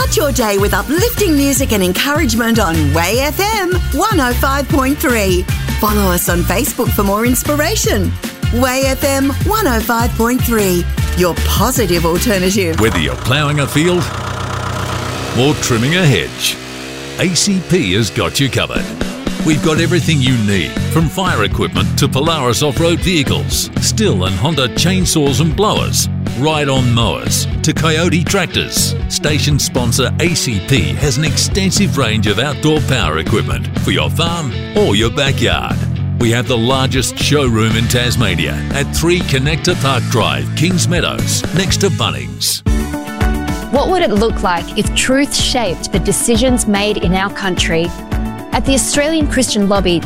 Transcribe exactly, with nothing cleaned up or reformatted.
Start your day with uplifting music and encouragement on Way F M one oh five point three. Follow us on Facebook for more inspiration. Way F M one oh five point three, your positive alternative. Whether you're ploughing a field or trimming a hedge, A C P has got you covered. We've got everything you need, from fire equipment to Polaris off-road vehicles, Stihl and Honda chainsaws and blowers, ride-on mowers to Coyote tractors. Station sponsor A C P has an extensive range of outdoor power equipment for your farm or your backyard. We have the largest showroom in Tasmania at three Connector Park Drive, Kings Meadows, next to Bunnings. What would it look like if truth shaped the decisions made in our country? At the Australian Christian Lobby,